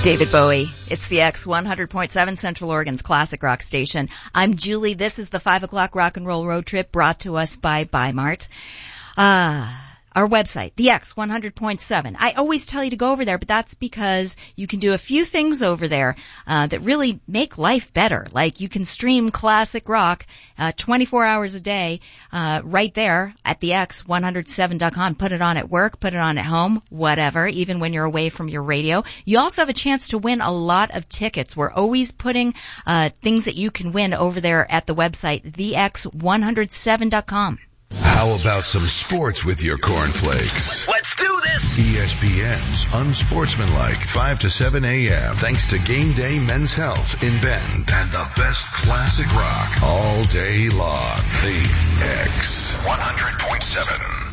David Bowie. It's the X 100.7 Central Oregon's classic rock station. I'm Julie. This is the 5 o'clock rock and roll road trip brought to us by Bi-Mart. Our website, the X 100.7. I always tell you to go over there, but that's because you can do a few things over there that really make life better. Like you can stream classic rock 24 hours a day right there at the X107.com. Put it on at work, put it on at home, whatever, even when you're away from your radio. You also have a chance to win a lot of tickets. We're always putting things that you can win over there at the website, theX107.com. How about some sports with your cornflakes? Let's do this! ESPN's Unsportsmanlike, 5 to 7 a.m. Thanks to Game Day Men's Health in Bend and the best classic rock all day long. The X 100.7.